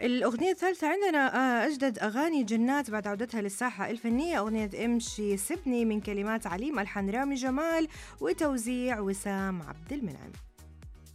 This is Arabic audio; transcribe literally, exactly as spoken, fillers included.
الأغنية الثالثة عندنا آه، أجدد أغاني جنات بعد عودتها للساحة الفنية، أغنية امشي سبني من كلمات عليم، ألحان رامي جمال وتوزيع وسام عبد المنعم.